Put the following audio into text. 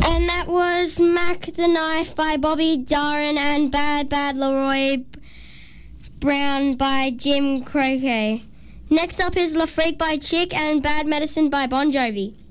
And that was Mac the Knife by Bobby Darin and Bad Bad Leroy Brown by Jim Croce. Next up is La Freak by Chick and Bad Medicine by Bon Jovi.